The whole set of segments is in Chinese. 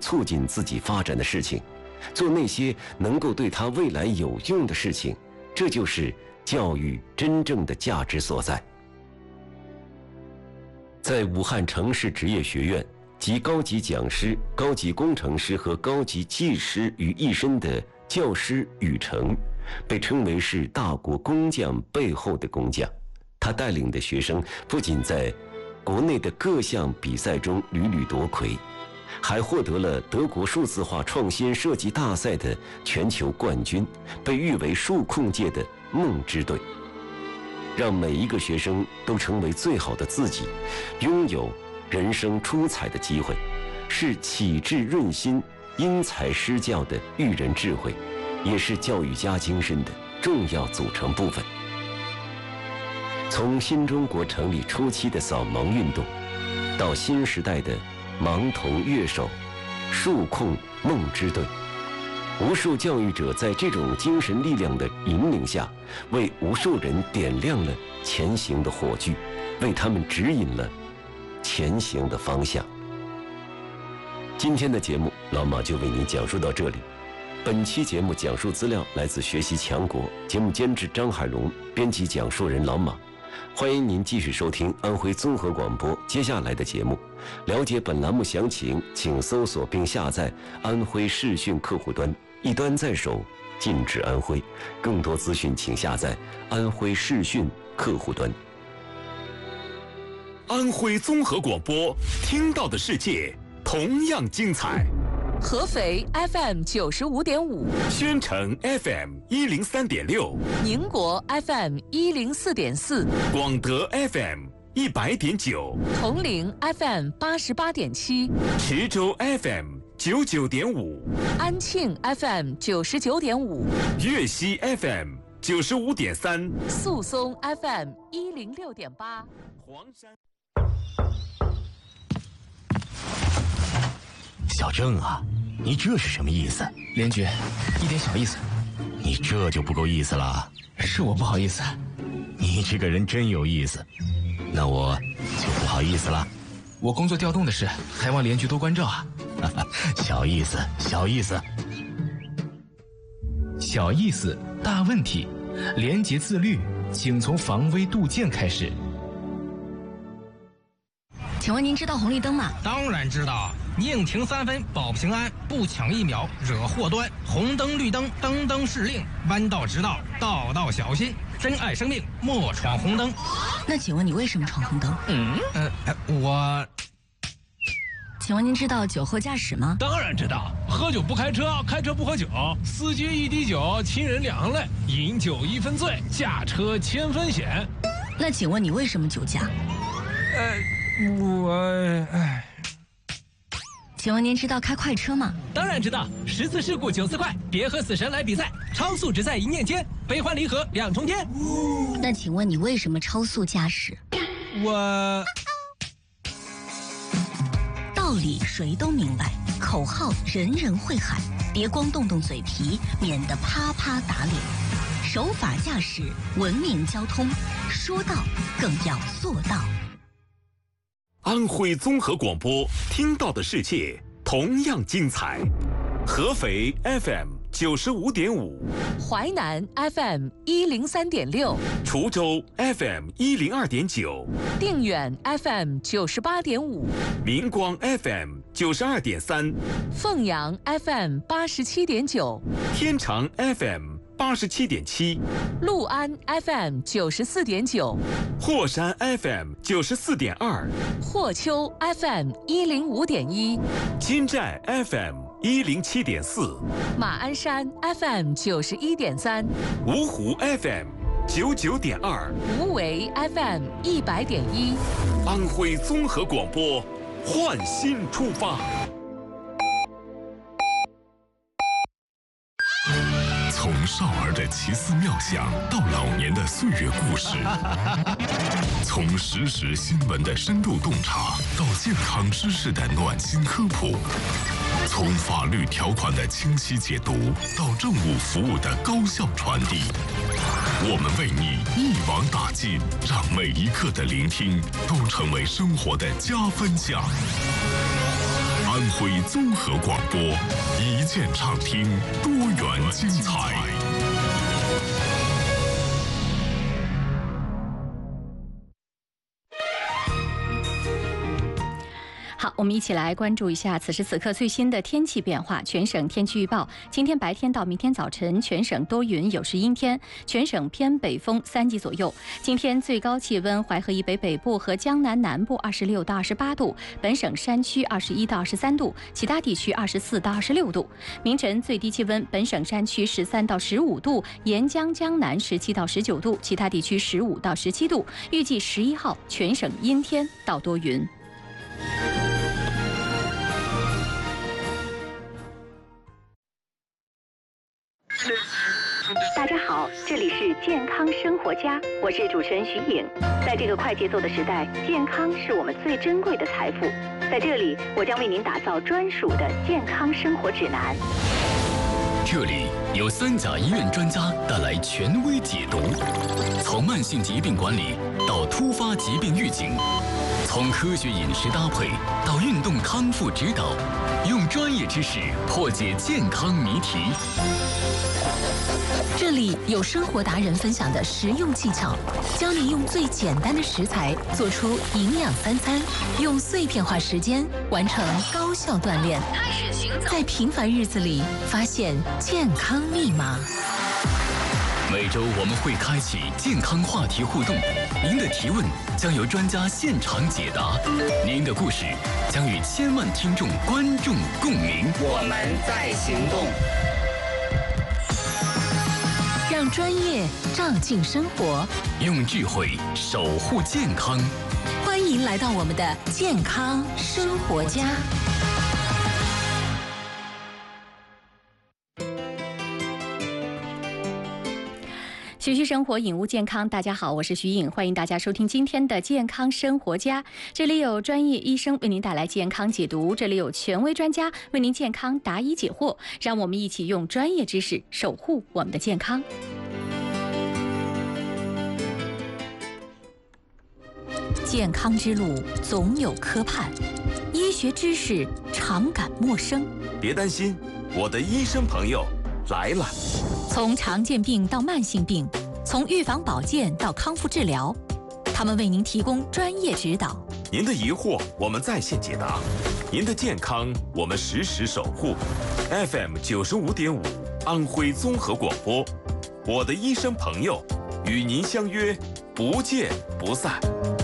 促进自己发展的事情，做那些能够对他未来有用的事情，这就是教育真正的价值所在。在武汉城市职业学院，集高级讲师、高级工程师和高级技师于一身的教师禹成，被称为是大国工匠背后的工匠。他带领的学生不仅在国内的各项比赛中屡屡夺魁，还获得了德国数字化创新设计大赛的全球冠军，被誉为数控界的梦之队。让每一个学生都成为最好的自己，拥有人生出彩的机会，是启智润心、因材施教的育人智慧，也是教育家精神的重要组成部分。从新中国成立初期的扫盲运动，到新时代的盲童乐手、数控梦之队，无数教育者在这种精神力量的引领下，为无数人点亮了前行的火炬，为他们指引了前行的方向。今天的节目，老马就为您讲述到这里。本期节目讲述资料来自学习强国，节目监制张海龙，编辑讲述人老马。欢迎您继续收听安徽综合广播接下来的节目。了解本栏目详情，请搜索并下载安徽视讯客户端，一端在手，尽指安徽。更多资讯请下载安徽视讯客户端。 安徽综合广播，听到的世界同样精彩。 合肥 FM 95.5， 宣城 FM 103.6， 宁国 FM 104.4， 广德 FM 100.9， 铜陵 FM 88.7， 池州 FM 99.5， 安庆 FM 99.5， 粤西 FM 95.3， 宿松 FM 106.8， 黄山。 小郑啊，你这是什么意思？ 连局，一点小意思。 你这就不够意思了。 是我不好意思。 你这个人真有意思，那我就不好意思了。 我工作调动的事，还望连局多关照啊。 小意思，小意思。 小意思，大问题。廉洁自律，请从防微杜渐开始。 请问您知道红绿灯吗？ 当然知道，宁停3分保平安，不抢1秒惹祸端。红灯绿灯，灯灯是令，弯道直道，道道小心。珍爱生命，莫闯红灯。 那请问你为什么闯红灯？ 我…… 请问您知道酒后驾驶吗？ 当然知道，喝酒不开车，开车不喝酒，司机一滴酒，亲人两行泪，饮酒1分醉，驾车1000分险。 那请问你为什么酒驾？请问您知道开快车吗？ 当然知道，10次事故9次快，别和死神来比赛，超速只在一念间，悲欢离合2重天。 那请问你为什么超速驾驶？道理谁都明白，口号人人会喊，别光动动嘴皮，免得啪啪打脸。守法驾驶，文明交通，说到更要做到。 安徽综合广播，听到的世界同样精彩。合肥 FM 95.5， 淮南 FM 103.6， 滁州 FM 102.9， 定远 FM 98.5， 明光 FM 92.3， 凤阳 FM 87.9， 天长 FM 87.7， 六安 FM 94.9， 霍山 FM 94.2， 霍丘 FM 105.1， 金寨 FM 107.4， 马鞍山 FM 91.3， 芜湖 FM 99.2， 无为 FM 100.1， 安徽综合广播，焕新出发。 从少儿的奇思妙想到老年的岁月故事，从实时新闻的深度洞察到健康知识的暖心科普，从法律条款的清晰解读到政务服务的高效传递，我们为你一网打尽，让每一刻的聆听都成为生活的加分项。安徽综合广播，一键畅听，多元精彩。 好，我们一起来关注一下此时此刻最新的天气变化。全省天气预报：今天白天到明天早晨，全省多云有时阴天，全省偏北风3级左右。今天最高气温，淮河以北北部和江南南部26到28度，本省山区21到23度，其他地区24到26度。明晨最低气温，本省山区13到15度，沿江江南17到19度，其他地区15到17度。预计11号全省阴天到多云。 大家好，这里是健康生活家，我是主持人徐颖。在这个快节奏的时代，健康是我们最珍贵的财富。在这里，我将为您打造专属的健康生活指南。 这里有3甲医院专家带来权威解读，从慢性疾病管理到突发疾病预警，从科学饮食搭配到运动康复指导，用专业知识破解健康谜题。 这里有生活达人分享的实用技巧，教你用最简单的食材做出营养3餐，用碎片化时间完成高效锻炼，在平凡日子里发现健康密码。 每周我们会开启健康话题互动，您的提问将由专家现场解答，您的故事将与千万听众观众共鸣。 我们在行动。 让专业照进生活， 用智慧守护健康。 欢迎来到我们的健康生活家。 学习生活，引悟健康。大家好，我是徐颖，欢迎大家收听今天的健康生活家。这里有专业医生为您带来健康解读，这里有权威专家为您健康答疑解惑，让我们一起用专业知识守护我们的健康。 健康之路总有磕绊，医学知识常感陌生。 别担心，我的医生朋友来了。 从常见病到慢性病，从预防保健到康复治疗，他们为您提供专业指导。 您的疑惑我们在线解答，您的健康我们实时守护。FM 95.5安徽综合广播，我的医生朋友与您相约，不见不散。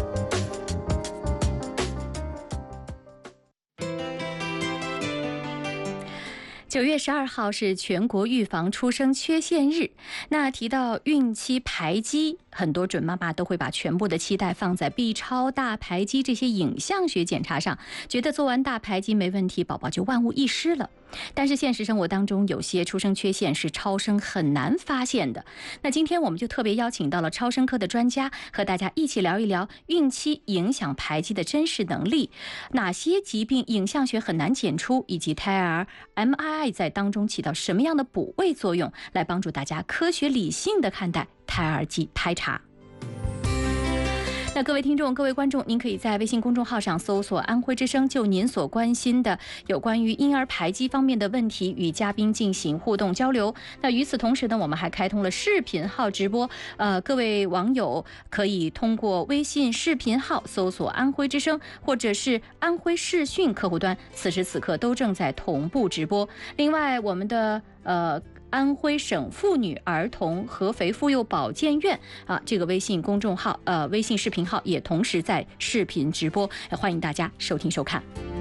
9月12号是全国预防出生缺陷日。那提到孕期排畸，很多准妈妈都会把全部的期待放在 B 超、大排畸这些影像学检查上，觉得做完大排畸没问题，宝宝就万无一失了。但是现实生活当中，有些出生缺陷是超声很难发现的。那今天我们就特别邀请到了超声科的专家，和大家一起聊一聊孕期影响排畸的真实能力，哪些疾病影像学很难检出，以及胎儿 MRI 在当中起到什么样的补位作用，来帮助大家科学理性的看待胎儿及胎查。那各位听众、各位观众，您可以在微信公众号上搜索安徽之声，就您所关心的有关于婴儿排畸方面的问题与嘉宾进行互动交流。那与此同时呢，我们还开通了视频号直播，各位网友可以通过微信视频号搜索安徽之声，或者是安徽视讯客户端，此时此刻都正在同步直播。另外我们的安徽省妇女儿童合肥妇幼保健院这个微信公众号微信视频号也同时在视频直播，欢迎大家收听收看。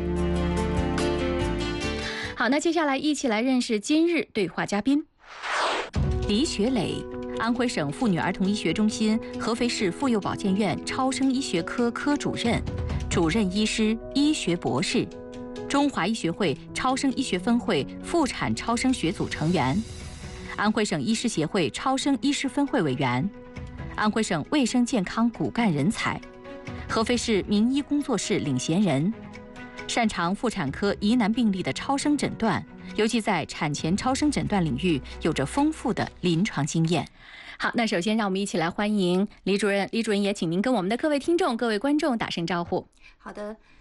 好，那接下来一起来认识今日对话嘉宾李雪磊，安徽省妇女儿童医学中心合肥市妇幼保健院超声医学科科主任、主任医师、医学博士，中华医学会超声医学分会妇产超声学组成员，安徽省医师协会超声医师分会委员，安徽省卫生健康骨干人才，合肥市名医工作室领衔人，擅长妇产科疑难病例的超声诊断，尤其在产前超声诊断领域有着丰富的临床经验。好，那首先让我们一起来欢迎李主任。李主任也请您跟我们的各位听众、各位观众打声招呼。 好的。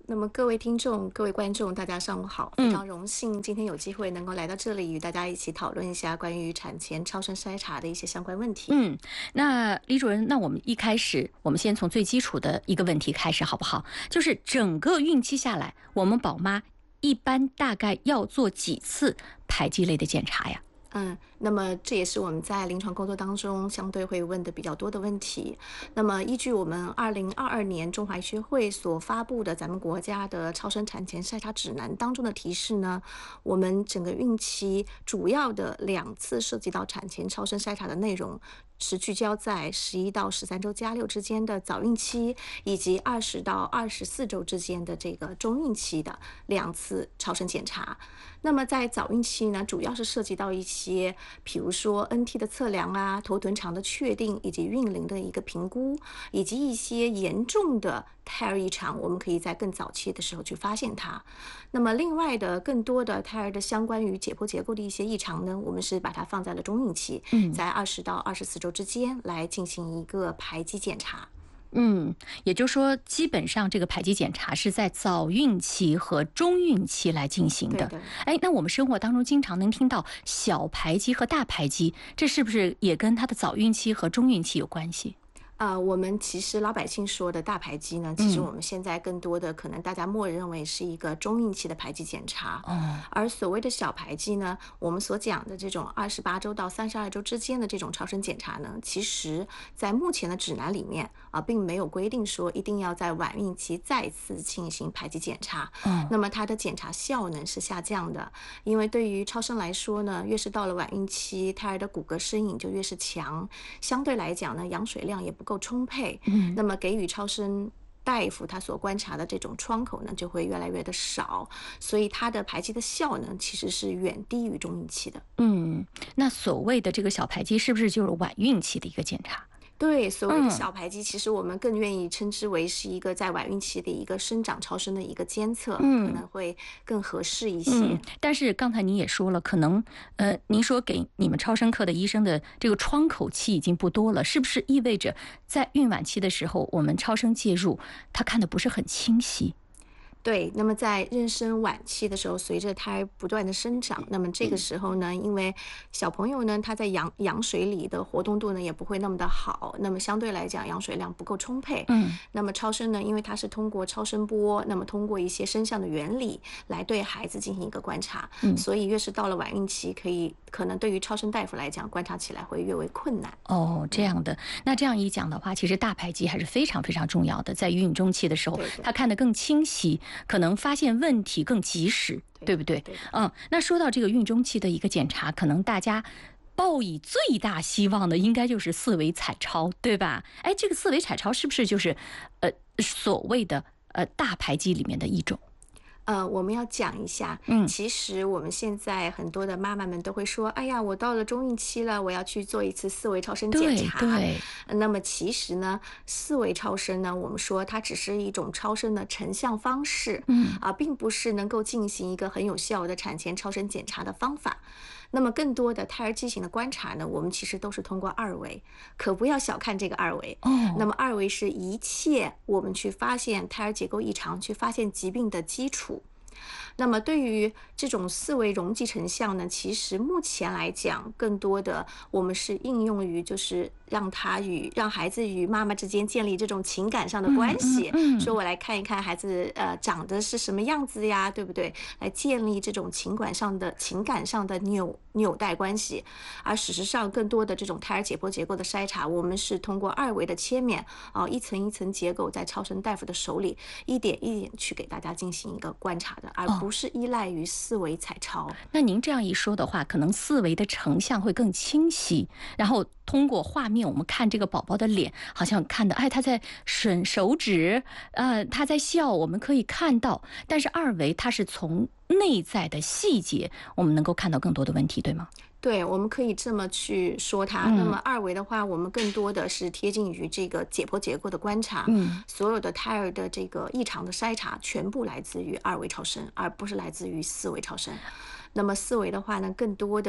那么各位听众、各位观众，大家上午好！非常荣幸今天有机会能够来到这里，与大家一起讨论一下关于产前超声筛查的一些相关问题。 那李主任，那我们一开始，我们先从最基础的一个问题开始，好不好？就是整个孕期下来，我们宝妈一般大概要做几次排畸类的检查呀？ 那么这也是我们在临床工作当中相对会问的比较多的问题。那么依据我们2022年中华医学会所发布的咱们国家的超声产前筛查指南当中的提示呢，我们整个孕期主要的2次涉及到产前超声筛查的内容是聚焦在11到13周加6之间的早孕期，以及20到24周之间的这个中孕期的2次超声检查。那么在早孕期呢，主要是涉及到一些，比如说 NT 的测量啊、头臀长的确定，以及孕龄的一个评估，以及一些严重的胎儿异常，我们可以在更早期的时候去发现它。那么另外的更多的胎儿的相关于解剖结构的一些异常呢，我们是把它放在了中孕期，在20到24周之间来进行一个排畸检查。 也就是说，基本上这个排畸检查是在早孕期和中孕期来进行的。那我们生活当中经常能听到小排畸和大排畸，这是不是也跟它的早孕期和中孕期有关系？ 我们其实老百姓说的大排畸呢，其实我们现在更多的可能大家默认为是一个中孕期的排畸检查。而所谓的小排畸呢，我们所讲的这种28周到32周之间的这种超声检查呢，其实在目前的指南里面并没有规定说一定要在晚孕期再次进行排畸检查。那么它的检查效能是下降的，因为对于超声来说呢，越是到了晚孕期，胎儿的骨骼适应就越是强，相对来讲呢，羊水量也不够充沛，那么给予超声大夫他所观察的这种窗口呢，就会越来越的少，所以它的排畸的效能其实是远低于中孕期的。 那所谓的这个小排畸是不是就是晚孕期的一个检查？ 对，所谓的小排畸，其实我们更愿意称之为是一个在晚孕期的一个生长超声的一个监测，可能会更合适一些。 但是刚才您也说了，可能您说给你们超声科的医生的这个窗口期已经不多了，是不是意味着在孕晚期的时候，我们超声介入，他看的不是很清晰？ 对，那么在妊娠晚期的时候，随着胎儿不断的生长，那么这个时候呢，因为小朋友呢，他在羊水里的活动度呢也不会那么的好，那么相对来讲羊水量不够充沛。那么超声呢，因为它是通过超声波，那么通过一些声像的原理来对孩子进行一个观察，所以越是到了晚孕期，可能对于超声大夫来讲，观察起来会越为困难。 这样的。那这样一讲的话，其实大排畸还是非常非常重要的，在孕中期的时候，他看得更清晰，可能发现问题更及时，对不对？那说到这个孕中期的一个检查，可能大家抱以最大希望的应该就是4维彩超，对吧？这个4维彩超是不是就是所谓的大排畸里面的一种？ 我们要讲一下，其实我们现在很多的妈妈们都会说，哎呀，我到了中孕期了，我要去做一次4维超声检查。那么其实呢，4维超声呢，我们说它只是一种超声的成像方式，并不是能够进行一个很有效的产前超声检查的方法。那么更多的胎儿畸形的观察呢，我们其实都是通过2维，可不要小看这个2维。那么2维是一切我们去发现胎儿结构异常、去发现疾病的基础。那么对于这种4维容积成像呢，其实目前来讲，更多的我们是应用于就是让孩子与妈妈之间建立这种情感上的关系，说我来看一看孩子长得是什么样子呀，对不对？来建立这种情感上的纽带关系。而事实上，更多的这种胎儿解剖结构的筛查，我们是通过2维的切面一层一层结构在超声大夫的手里一点一点去给大家进行一个观察的，而不是依赖于4维彩超。 那您这样一说的话，可能4维的成像会更清晰，然后通过画面我们看这个宝宝的脸，好像看的他在吮手指，他在笑，我们可以看到。但是2维它是从内在的细节，我们能够看到更多的问题，对吗？ 对，我们可以这么去说它。那么2维的话，我们更多的是贴近于这个解剖结构的观察。所有的胎儿的这个异常的筛查，全部来自于2维超声，而不是来自于4维超声。那么4维的话呢，更多的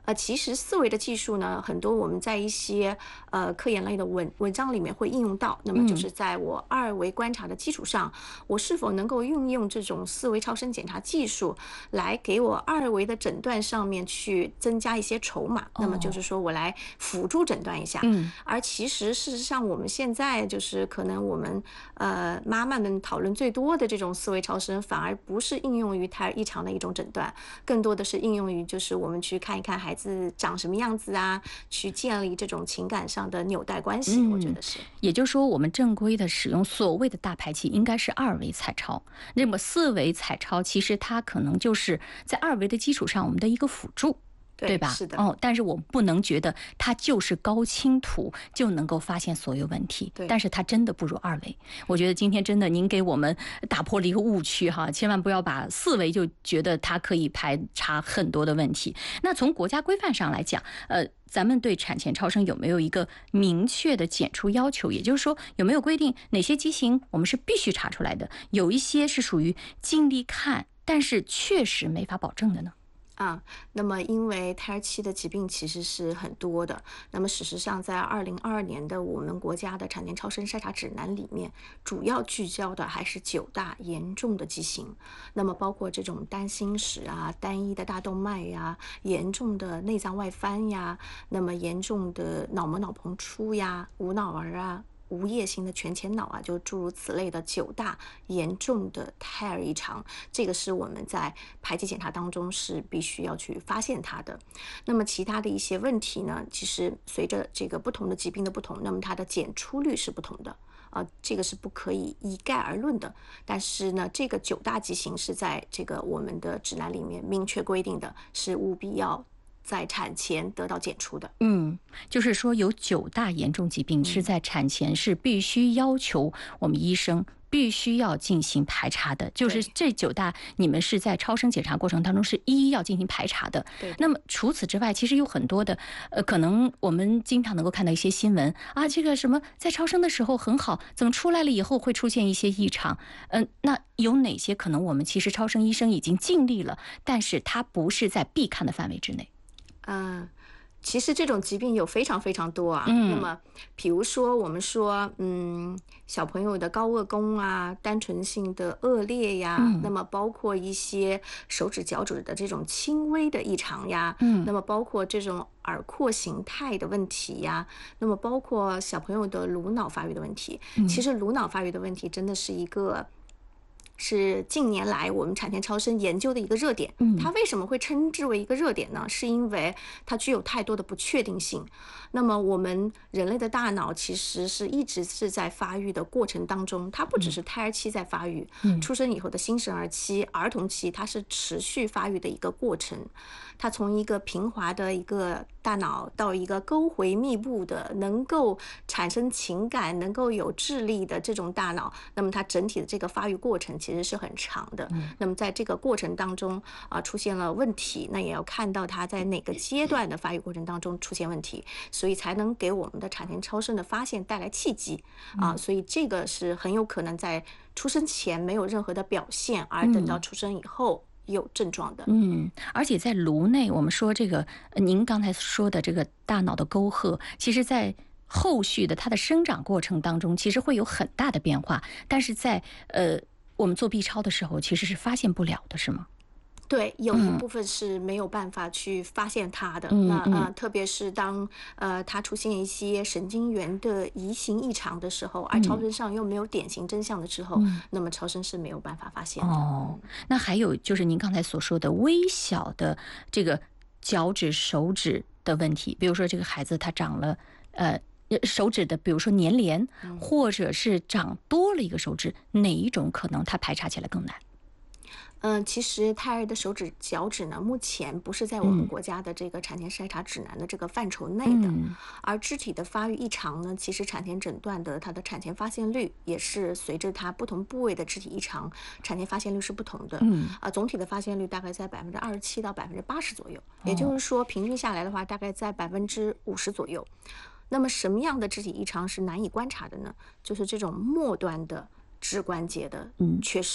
其实四维的技术呢，很多我们在一些科研类的文章里面会应用到。那么就是在我2维观察的基础上，我是否能够运用这种4维超声检查技术，来给我2维的诊断上面去增加一些筹码。那么就是说我来辅助诊断一下。而其实事实上，我们现在就是可能我们妈妈们讨论最多的这种4维超声，反而不是应用于胎儿异常的一种诊断，更多的是应用于就是我们去看一看孩子长什么样子啊，去建立这种情感上的纽带关系。我觉得是。 也就是说，我们正规的使用所谓的大排期应该是2维彩超，那么4维彩超其实它可能就是在2维的基础上我们的一个辅助。对吧？ 是的。 但是我们不能觉得它就是高清图就能够发现所有问题。但是它真的不如2维。我觉得今天真的您给我们打破了一个误区哈，千万不要把4维就觉得它可以排查很多的问题。那从国家规范上来讲，咱们对产前超声有没有一个明确的检出要求？也就是说，有没有规定哪些畸形我们是必须查出来的？有一些是属于尽力看，但是确实没法保证的呢？ 那么因为胎儿期的疾病其实是很多的，那么事实上在2022年的我们国家的产前超声筛查指南里面，主要聚焦的还是9大严重的畸形，那么包括这种单心室啊、单一的大动脉呀、严重的内脏外翻呀，那么严重的脑膜脑膨出呀、无脑儿啊、无叶型的全前脑啊，就诸如此类的9大严重的胎儿异常，这个是我们在排期检查当中是必须要去发现它的。那么其他的一些问题呢，其实随着这个不同的疾病的不同，那么它的检出率是不同的这个是不可以一概而论的。但是呢，这个9大畸形是在这个我们的指南里面明确规定的，是务必要在产前得到检出的。 就是说有9大严重疾病是在产前是必须要求我们医生必须要进行排查的，就是这9大你们是在超声检查过程当中是一一要进行排查的。那么除此之外，其实有很多的可能我们经常能够看到一些新闻啊，这个什么在超声的时候很好，怎么出来了以后会出现一些异常？那有哪些可能我们其实超声医生已经尽力了，但是它不是在必看的范围之内？ 其实这种疾病有非常非常多啊。那么比如说我们说小朋友的高颚弓啊，单纯性的腭裂呀，那么包括一些手指脚趾的这种轻微的异常呀，那么包括这种耳廓形态的问题呀，那么包括小朋友的颅脑发育的问题。其实颅脑发育的问题真的是一个是近年来我们产前超声研究的一个热点。它为什么会称之为一个热点呢？是因为它具有太多的不确定性。那么我们人类的大脑其实是一直是在发育的过程当中，它不只是胎儿期在发育，出生以后的新生儿期、儿童期，它是持续发育的一个过程。它从一个平滑的一个大脑到一个沟回密布的能够产生情感、能够有智力的这种大脑，那么它整体的这个发育过程其实是很长的。那么在这个过程当中出现了问题，那也要看到它在哪个阶段的发育过程当中出现问题，所以才能给我们的产前超声的发现带来契机所以这个是很有可能在出生前没有任何的表现，而等到出生以后有症状的。 而且在颅内，我们说这个您刚才说的这个大脑的沟壑，其实在后续的它的生长过程当中，其实会有很大的变化，但是在我们做 B 超的时候其实是发现不了的，是吗？ 对，有一部分是没有办法去发现它的。那特别是当它出现一些神经元的移行异常的时候，而超声上又没有典型真相的时候，那么超声是没有办法发现的。 那还有就是您刚才所说的微小的这个脚趾、手指的问题，比如说这个孩子他长了手指的，比如说粘连，或者是长多了一个手指，哪一种可能它排查起来更难？ 其实胎儿的手指、脚趾呢，目前不是在我们国家的这个产前筛查指南的这个范畴内的。而肢体的发育异常呢，其实产前诊断的它的产前发现率也是随着它不同部位的肢体异常，产前发现率是不同的。总体的发现率大概在27%到80%左右，也就是说平均下来的话，大概在50%左右。那么什么样的肢体异常是难以观察的呢？就是这种末端的肢关节的缺失。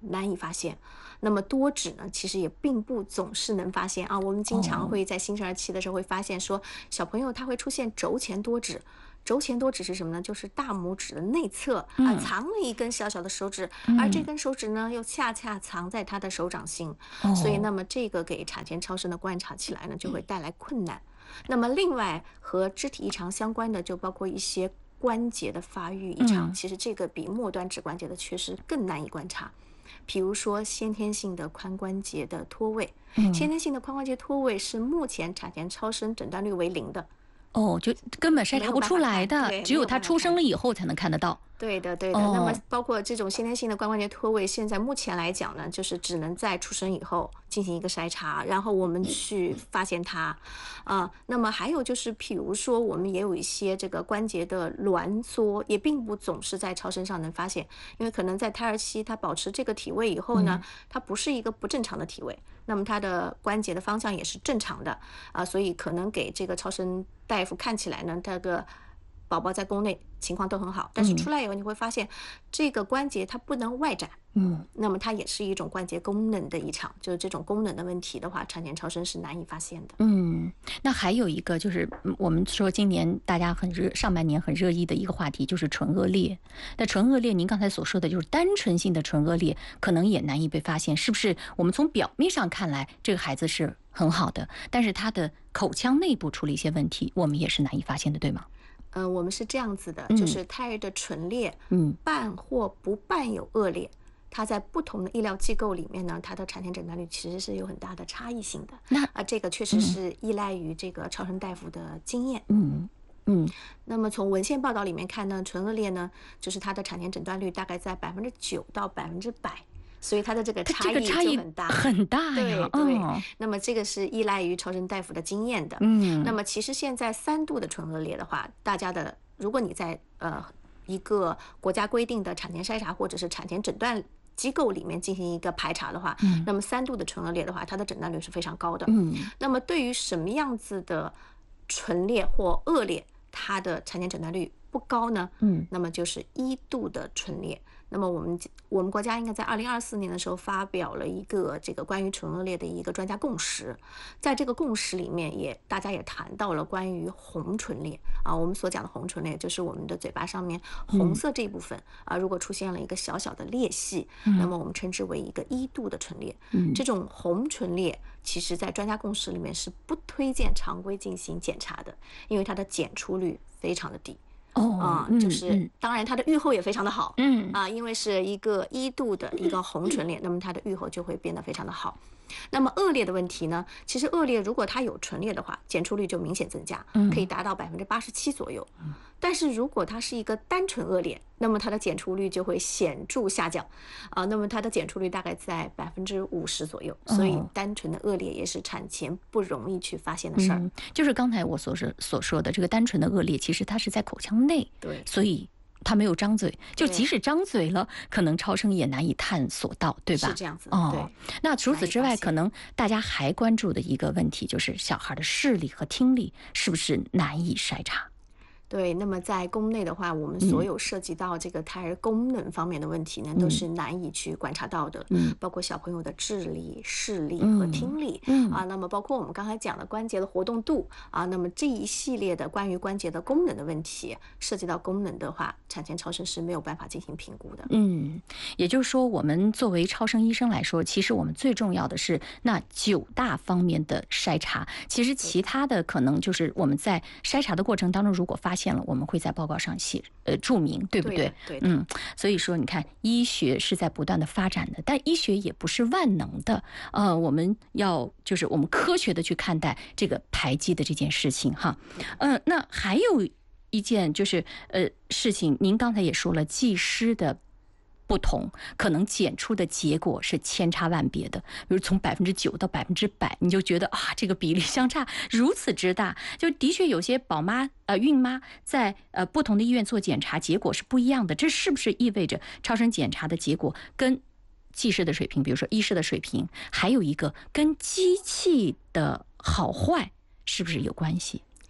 难以发现。那么多指呢，其实也并不总是能发现啊。我们经常会在新生儿期的时候会发现说，小朋友他会出现轴前多指。轴前多指是什么呢？就是大拇指的内侧藏了一根小小的手指，而这根手指呢又恰恰藏在他的手掌心，所以那么这个给产前超声的观察起来呢就会带来困难。那么另外和肢体异常相关的就包括一些关节的发育异常，其实这个比末端指关节的缺失更难以观察。比如说先天性的髋关节的脱位，先天性的髋关节脱位是目前产前超声诊断率为0的。 就根本筛查不出来的，只有他出生了以后才能看得到。 对的。那么包括这种先天性的髋关节脱位，现在目前来讲呢，就是只能在出生以后进行一个筛查，然后我们去发现它。那么还有就是，比如说我们也有一些这个关节的挛缩，也并不总是在超声上能发现，因为可能在胎儿期它保持这个体位以后呢，它不是一个不正常的体位，那么它的关节的方向也是正常的所以可能给这个超声大夫看起来呢，这个宝宝在宫内情况都很好，但是出来以后你会发现这个关节它不能外展，那么它也是一种关节功能的异常，就是这种功能的问题的话，产前超声是难以发现的。 那还有一个就是我们说今年大家上半年很热议的一个话题就是唇腭裂。那唇腭裂您刚才所说的就是单纯性的唇腭裂可能也难以被发现，是不是我们从表面上看来这个孩子是很好的，但是他的口腔内部出了一些问题，我们也是难以发现的，对吗？ 我们是这样子的，就是胎儿的唇裂，伴或不伴有腭裂，它在不同的医疗机构里面呢，它的产前诊断率其实是有很大的差异性的。那这个确实是依赖于这个超声大夫的经验。那么从文献报道里面看呢，唇腭裂呢，就是它的产前诊断率大概在9%到100%。所以它的这个差异就很大， 很大呀。 对，那么这个是依赖于超声大夫的经验的。那么其实现在3度的唇腭裂的话，大家的如果你在一个国家规定的产前筛查或者是产前诊断机构里面进行一个排查的话，那么3度的唇腭裂的话，它的诊断率是非常高的。那么对于什么样子的唇裂或腭裂，它的产前诊断率不高呢？那么就是1度的唇裂。那么我们国家应该在2024年的时候发表了一个这个关于唇腭裂的一个专家共识，在这个共识里面大家也谈到了关于红唇裂我们所讲的红唇裂就是我们的嘴巴上面红色这一部分如果出现了一个小小的裂隙，那么我们称之为一个1度的唇裂。这种红唇裂其实在专家共识里面是不推荐常规进行检查的，因为它的检出率非常的低。就是当然它的预后也非常的好，因为是一个1度的一个红唇裂，那么它的预后就会变得非常的好。那么腭裂的问题呢，其实腭裂如果它有唇裂的话，检出率就明显增加，可以达到87%左右。但是如果它是一个单纯腭裂，那么它的检出率就会显著下降那么它的检出率大概在50%左右。所以单纯的腭裂也是产前不容易去发现的事儿。 就是刚才我所说的这个单纯的腭裂，其实它是在口腔内，对，所以他没有张嘴，就即使张嘴了，可能超声也难以探索到，对吧？ 是这样子。 对。那除此之外，可能大家还关注的一个问题就是小孩的视力和听力是不是难以筛查？ 对，那么在宫内的话，我们所有涉及到这个胎儿功能方面的问题呢，都是难以去观察到的，包括小朋友的智力、视力和听力那么包括我们刚才讲的关节的活动度那么这一系列的关于关节的功能的问题，涉及到功能的话，产前超声是没有办法进行评估的。 也就是说，我们作为超声医生来说，其实我们最重要的是那9大方面的筛查，其实其他的可能就是我们在筛查的过程当中，如果发现了，我们会在报告上注明，对不对？ 对。 所以说你看，医学是在不断的发展的，但医学也不是万能的。我们要就是我们科学的去看待这个排畸的这件事情哈。那还有一件就是事情，您刚才也说了，技师的不同，可能检出的结果是千差万别的，比如从9%到100%，你就觉得这个比例相差如此之大，就的确有些宝妈孕妈在不同的医院做检查，结果是不一样的。这是不是意味着超声检查的结果跟技师的水平，比如说医师的水平，还有一个跟机器的好坏是不是有关系？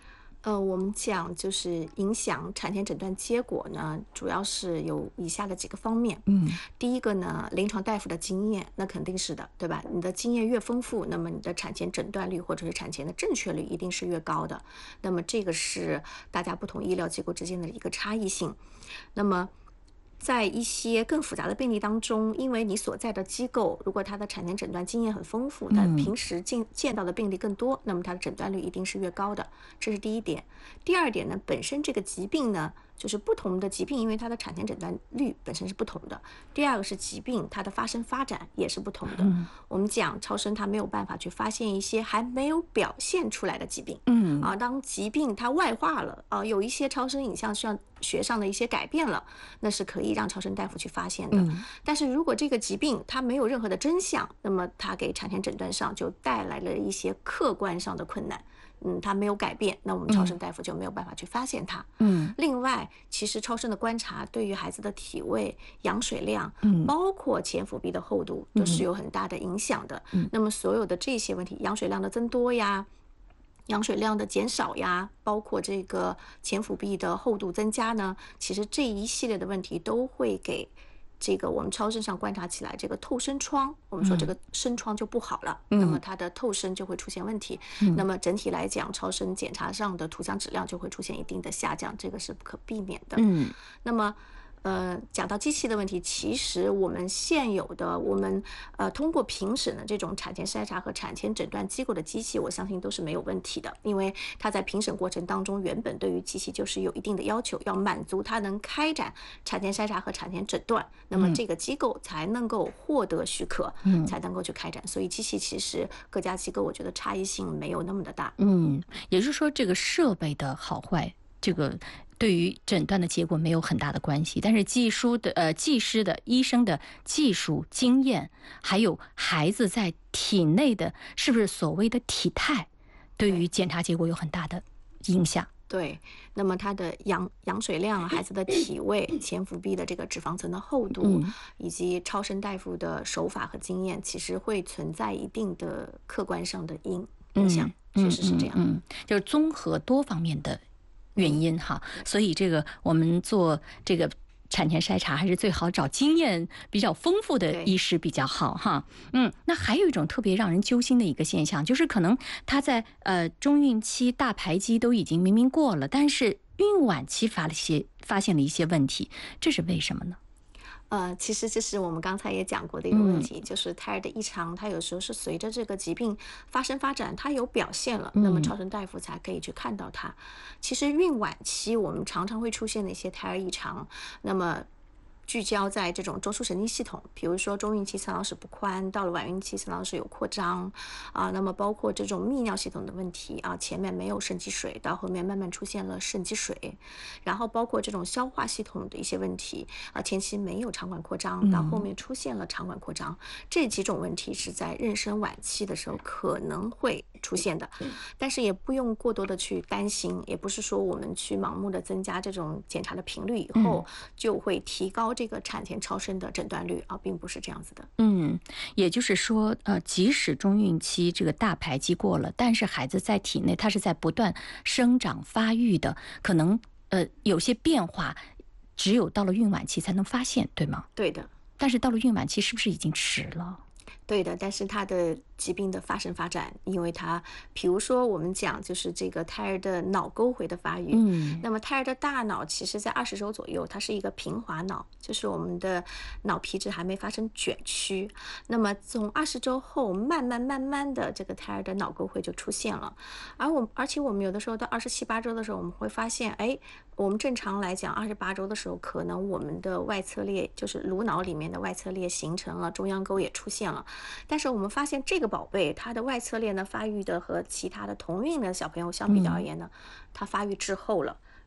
我们讲就是影响产前诊断结果呢，主要是有以下的几个方面。第一个呢，临床大夫的经验，那肯定是的，对吧？你的经验越丰富，那么你的产前诊断率或者是产前的正确率一定是越高的。那么这个是大家不同医疗机构之间的一个差异性。那么在一些更复杂的病例当中，因为你所在的机构如果它的产前诊断经验很丰富，它平时见到的病例更多，那么它的诊断率一定是越高的，这是第一点。第二点呢，本身这个疾病呢，就是不同的疾病，因为它的产前诊断率本身是不同的。第二个是疾病它的发生发展也是不同的。我们讲超声它没有办法去发现一些还没有表现出来的疾病。当疾病它外化了有一些超声影像像学上的一些改变了，那是可以让超声大夫去发现的。但是如果这个疾病它没有任何的真相，那么它给产前诊断上就带来了一些客观上的困难。它没有改变，那我们超声大夫就没有办法去发现它。另外，其实超声的观察对于孩子的体位、羊水量，包括前腹壁的厚度，都是有很大的影响的。那么所有的这些问题，羊水量的增多呀，羊水量的减少呀，包括这个前腹壁的厚度增加呢，其实这一系列的问题都会给这个我们超声上观察起来，这个透声窗，我们说这个声窗就不好了，那么它的透声就会出现问题。那么整体来讲，超声检查上的图像质量就会出现一定的下降，这个是不可避免的。那么讲到机器的问题，其实我们现有的通过评审的这种产前筛查和产前诊断机构的机器，我相信都是没有问题的，因为它在评审过程当中原本对于机器就是有一定的要求，要满足它能开展产前筛查和产前诊断，那么这个机构才能够获得许可，才能够去开展。所以机器其实各家机构我觉得差异性没有那么的大。 也就是说这个设备的好坏，这个对于诊断的结果没有很大的关系，但是技师的医生的技术经验，还有孩子在体内的是不是所谓的体态，对于检查结果有很大的影响。 对，那么它的羊水量、孩子的体位、前腹壁的这个脂肪层的厚度，以及超声大夫的手法和经验，其实会存在一定的客观上的影响，确实是这样。 就是综合多方面的原因哈，所以这个我们做这个产前筛查还是最好找经验比较丰富的医师比较好哈。那还有一种特别让人揪心的一个现象，就是可能他在中孕期大排畸都已经明明过了，但是孕晚期发现了一些问题，这是为什么呢？ 其实这是我们刚才也讲过的一个问题，就是胎儿的异常，它有时候是随着这个疾病发生发展，它有表现了，那么超声大夫才可以去看到它。其实孕晚期我们常常会出现的一些胎儿异常，那么聚焦在这种中枢神经系统，比如说中孕期三脑室不宽，到了晚孕期三脑室有扩张那么包括这种泌尿系统的问题前面没有肾积水，到后面慢慢出现了肾积水，然后包括这种消化系统的一些问题前期没有肠管扩张，到后面出现了肠管扩张，这几种问题是在妊娠晚期的时候可能会出现的，但是也不用过多的去担心，也不是说我们去盲目的增加这种检查的频率以后就会提高这个产前超声的诊断率并不是这样子的。 也就是说即使中孕期这个大排畸过了，但是孩子在体内他是在不断生长发育的，可能有些变化只有到了孕晚期才能发现，对吗？ 对的。 但是到了孕晚期是不是已经迟了？ 对的，但是它的疾病的发生发展，因为它比如说我们讲就是这个胎儿的脑沟回的发育，那么胎儿的大脑其实在20周左右它是一个平滑脑，就是我们的脑皮质还没发生卷曲，那么从20周后慢慢的这个胎儿的脑沟回就出现了，而且我们有的时候到27、8周的时候我们会发现我们正常来讲28周的时候可能我们的外侧裂就是颅脑里面的外侧裂形成了，中央沟也出现了，但是我们发现这个宝贝它的外侧裂呢发育的和其他的同孕的小朋友相比较而言呢，它发育滞后了，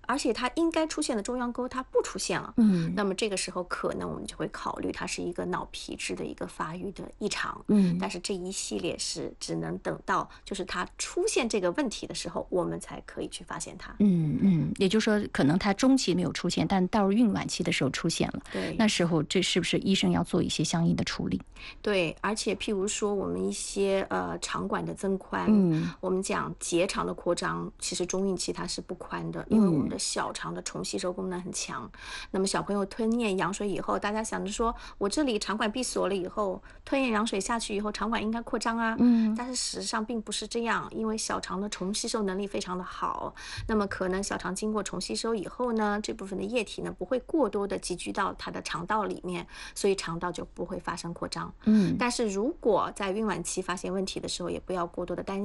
而且它应该出现的中央沟它不出现了，那么这个时候可能我们就会考虑它是一个脑皮质的一个发育的异常，但是这一系列是只能等到就是它出现这个问题的时候，我们才可以去发现它。 也就是说，可能它中期没有出现，但到了孕晚期的时候出现了， 对， 那时候这是不是医生要做一些相应的处理？ 对，而且譬如说我们一些肠管的增宽，我们讲结肠的扩张，其实中孕期它是不宽的，因为我们的小肠的重吸收功能很强。那么小朋友吞咽羊水以后，大家想着说我这里肠管闭锁了以后，吞咽羊水下去以后，肠管应该扩张啊，但是事实上并不是这样，因为小肠的重吸收能力非常的好，那么可能小肠经过重吸收以后呢，这部分的液体呢不会过多的集聚到它的肠道里面，所以肠道就不会发生扩张。但是如果在孕晚期发现问题的时候，也不要过多的担